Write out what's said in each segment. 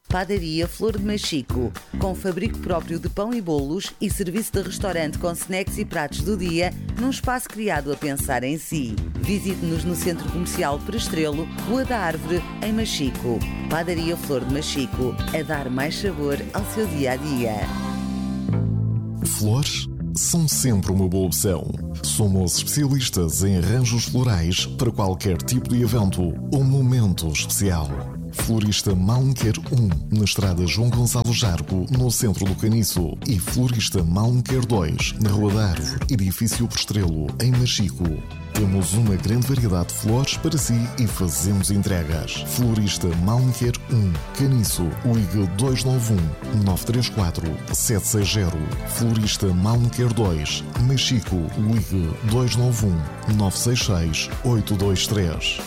Padaria Flor de Machico, com fabrico próprio de pão e bolos e serviço de restaurante com snacks e pratos do dia, num espaço criado a pensar em si. Visite-nos no Centro Comercial Prestrelo, Rua da Árvore, em Machico. Padaria Flor de Machico, a dar mais sabor ao seu dia-a-dia. Flores são sempre uma boa opção. Somos especialistas em arranjos florais para qualquer tipo de evento ou momento especial. Florista Malmquer 1, na estrada João Gonçalo Jargo, no centro do Caniço. E Florista Malmquer 2, na Rua da Árvore, edifício Prestrelo, em Machico. Temos uma grande variedade de flores para si e fazemos entregas. Florista Malmquer 1, Caniço, ligue 291-934-760. Florista Malmquer 2, Machico, ligue 291-966-823.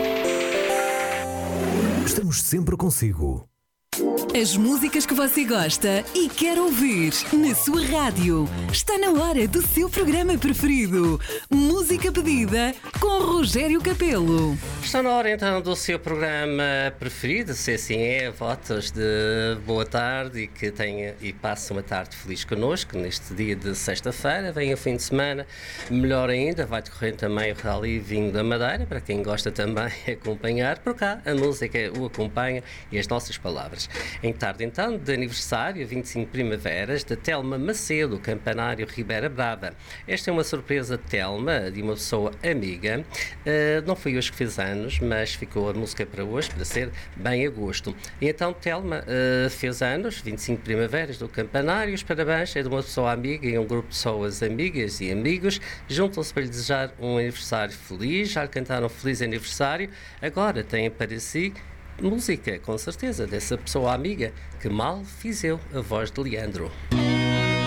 Estamos sempre consigo. As músicas que você gosta e quer ouvir na sua rádio. Está na hora do seu programa preferido. Música pedida com Rogério Capelo. Está na hora então do seu programa preferido, se assim é, votos de boa tarde e que tenha e passe uma tarde feliz connosco neste dia de sexta-feira. Vem o fim de semana, melhor ainda, vai decorrer também o Rally Vinho da Madeira, para quem gosta também acompanhar. Por cá a música o acompanha e as nossas palavras. Em tarde então de aniversário, 25 primaveras, da Telma Macedo, Campanário Ribeira Brava. Esta é uma surpresa de Telma, de uma pessoa amiga. Não foi hoje que fez anos, mas ficou a música para hoje, para ser bem a gosto. E então Telma fez anos, 25 primaveras do Campanário. Os parabéns é de uma pessoa amiga e um grupo de pessoas amigas e amigos. Juntam-se para lhe desejar um aniversário feliz. Já lhe cantaram feliz aniversário. Agora têm para si música, com certeza, dessa pessoa amiga que mal fiz eu, a voz de Leandro.